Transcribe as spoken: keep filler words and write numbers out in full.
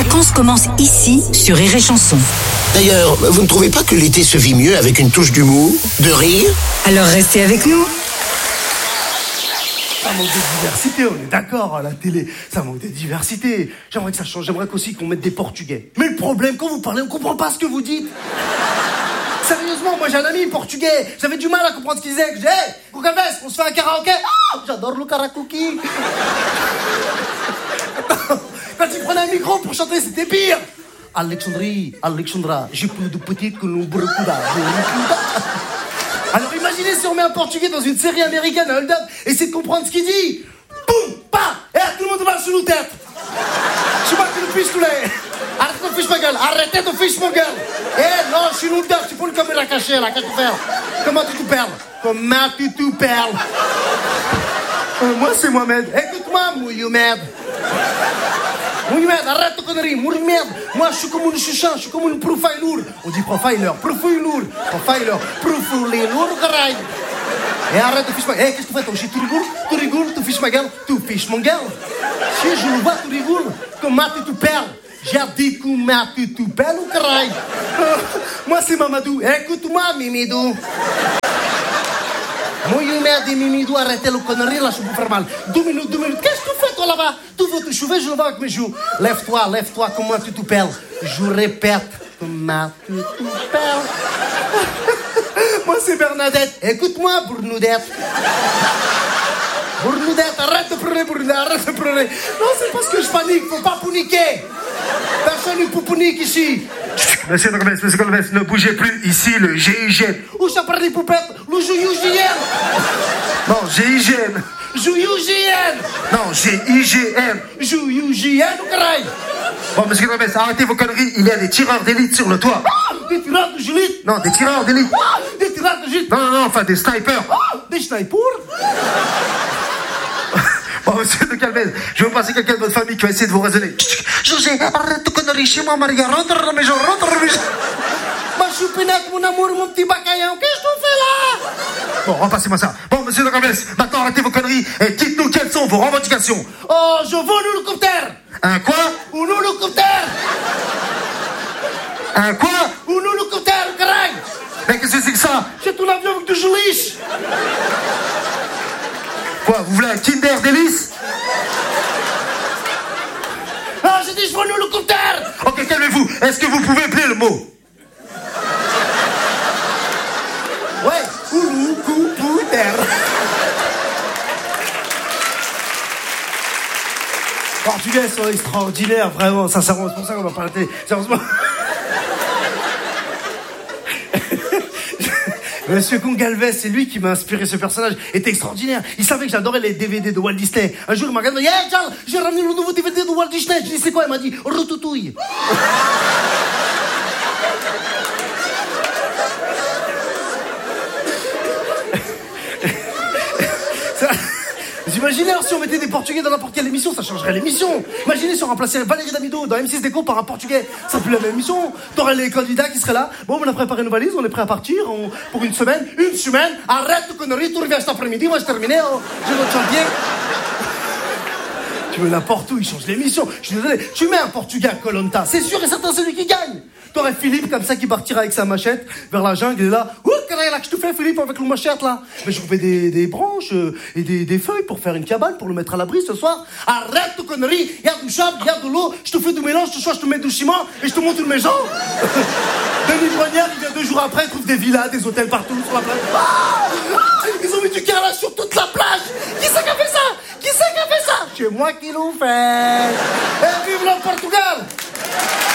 vacances commencent ici, sur Rire et Chanson. D'ailleurs, vous ne trouvez pas que l'été se vit mieux avec une touche d'humour, de rire? Alors restez avec nous. Ça manque de diversité, on est d'accord, à la télé, ça manque de diversité. J'aimerais que ça change, j'aimerais qu'aussi qu'on mette des Portugais. Mais le problème, quand vous parlez, on comprend pas ce que vous dites. Sérieusement, moi j'ai un ami portugais, j'avais du mal à comprendre ce qu'il disait. Je dis, hey, Gugaves, on se fait un karaoké? Oh, j'adore le karaoké. Quand il prenait un micro pour chanter, c'était pire. Alexandrie, Alexandra, j'ai plus de petites que nous brucuda. Alors imaginez si on met un portugais dans une série américaine, un hold-up, et essaie de comprendre ce qu'il dit. Boum, pa, et tout le monde va sur nos têtes. Je sais pas que le fiche tous les. Arrête de fiche ma gueule, arrêtez de fiche ma gueule. Eh non, je suis nous dedans, tu peux le caméra cachée là, qu'est-ce que tu fais? Comment tu te perles? Comment tu te perles? euh, Moi c'est Mohamed, écoute-moi, Mohamed. Mohamed, arrête de conneries, Mohamed. Moi je suis comme une chuchan, je suis comme une profiler. On dit profiler, profiler, profiler, profiler, caray. Et arrête de fiche ma gueule. Eh, qu'est-ce que tu fais? Toi, tu rigoles? Tu rigoles, tu fiches ma gueule? Tu fiches mon gueule? Si je le vois, tu rigoles. Comment tu te perles? J'ai dit comment tu te perles, caray. Moi c'est Mamadou, écoute-moi, Mimidou. Mohamed et Mimidou, arrêtez le connerie, là, je peux faire mal. Deux minutes, deux minutes. Qu'est-ce que tu fais, toi, là-bas? Tu veux te chouver, je le vois avec mes joues. Lève-toi, lève-toi, comment tu te perles? Je répète, comment tu te perles? Moi, c'est Bernadette. Écoute-moi, Bournoudette. Bournoudette, arrête de pleurer, Bournoudette, arrête de pleurer. Non, c'est parce que je panique, faut pas paniquer. Personne ne panique ici. Monsieur Golbes, monsieur Golbes, ne bougez plus. Ici, le G I G N. Où ça parle des poupettes? Le G I G N. Non, G I G N. G I G N. Non, G I G N. G I G N, ou caray? Bon, monsieur Golbes, arrêtez vos conneries. Il y a des tireurs d'élite sur le toit. Ah, des tireurs de gélite. Non, des tireurs d'élite. Ah, des tireurs de gélite. Non, non, non, enfin des snipers. Ah, des snipers. Bon, monsieur de Calvez, je vais vous passer quelqu'un de votre famille qui va essayer de vous raisonner. José, arrête de conneries chez moi, Maria. Rentre à la maison, rentre à la maison. Ma choupinette, mon amour, mon petit bacaillon, qu'est-ce que tu fais là? Bon, repassez-moi ça. Bon, monsieur de Calvez, maintenant arrêtez vos conneries et dites-nous quelles sont vos revendications. Oh, je veux un hélicoptère. Un quoi? Un hélicoptère. Un quoi? Un hélicoptère, caray. Mais qu'est-ce que c'est que ça? C'est un avion avec du geliche. Quoi, vous voulez un Kinder Délice? Ah, j'ai dit je veux un hélicoptère. Ok, calmez-vous. Est-ce que vous pouvez appeler le mot? Ouais, hélicoptère. Portugais sont extraordinaires, vraiment, sincèrement, c'est pour ça qu'on va pas arrêter. Sérieusement. Monsieur Gongalves, c'est lui qui m'a inspiré ce personnage. Il était extraordinaire. Il savait que j'adorais les D V D de Walt Disney. Un jour, il m'a regardé, il m'a dit, hey Charles, j'ai ramené le nouveau D V D de Walt Disney. Je lui ai dit, c'est quoi? Il m'a dit, Ratatouille. Vous imaginez alors, si on mettait des Portugais dans n'importe quelle émission, ça changerait l'émission. Imaginez si on remplaçait Valérie Damido dans M six Déco par un Portugais. Ça serait plus la même émission. T'aurais les candidats qui seraient là. Bon, on a préparé nos valises, on est prêt à partir on... pour une semaine. Une semaine, arrête de conneries, tu reviens cet après-midi. Moi, j'ai terminé. Oh, j'ai notre champion. Tu veux n'importe où, il change l'émission. Je suis désolé. Tu mets un Portugais à Koh Lanta, c'est sûr et certain, c'est lui qui gagne. T'aurais Philippe comme ça qui partira avec sa machette vers la jungle et là, ouh, qu'est-ce que tu fais, Philippe, avec le machette là? Mais je trouvais des, des branches euh, et des, des feuilles pour faire une cabane, pour le mettre à l'abri ce soir. Arrête de conneries, il y a du sable, il y a de l'eau, je te fais du mélange, ce soir je te mets du ciment et je te monte une maison. Denis Brognard, il vient deux jours après, il trouve des villas, des hôtels partout sur la plage. Ah, ah, ils ont mis du carrelage sur toute la plage. Qui c'est qui a fait ça? Qui c'est qui a fait ça? C'est moi qui l'ai fait. Et vive le Portugal!